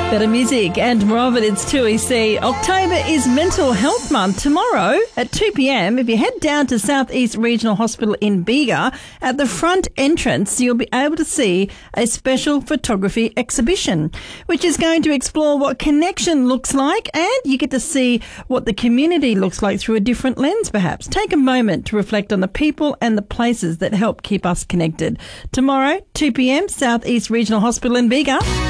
Better music and more of it. It's 2EC. October is Mental Health Month. Tomorrow at 2 p.m, if you head down to South East Regional Hospital in Bega, at the front entrance, you'll be able to see a special photography exhibition, which is going to explore what connection looks like, and you get to see what the community looks like through a different lens, perhaps. Take a moment to reflect on the people and the places that help keep us connected. Tomorrow, 2 p.m, South East Regional Hospital in Bega.